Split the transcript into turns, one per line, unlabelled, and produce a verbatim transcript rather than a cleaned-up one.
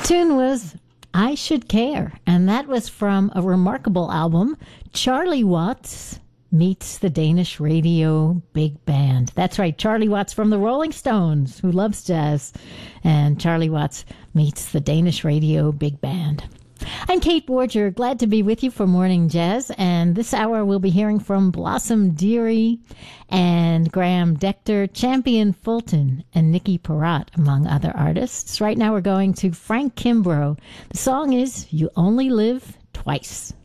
tune was I Should Care, and that was from a remarkable album, Charlie Watts Meets the Danish Radio Big Band. That's right, Charlie Watts from the Rolling Stones, who loves jazz, and Charlie Watts meets the Danish Radio Big Band. I'm Kate Borger, glad to be with you for Morning Jazz, and this hour we'll be hearing from Blossom Dearie and Graham Decter, Champion Fulton, and Nicky Perrott, among other artists. Right now we're going to Frank Kimbrough. The song is You Only Live Twice.